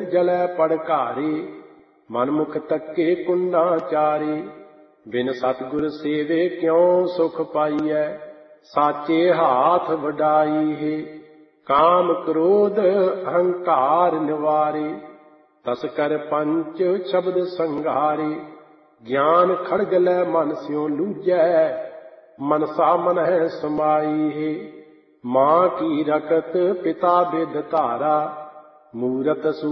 जलै पड़कारे, मनमुख तक्के कुंडा चारे। बिन सतगुर सेवे क्यों सुख पाइयै, साचे हाथ वडाई है। काम क्रोध अहंकार निवारे, तस कर पंच शब्द संघारे। ज्ञान खड़ग लै मन स्यों लूजै, मनसा मन है समाई है। माँ की रकत पिता बिद धारा, मूरत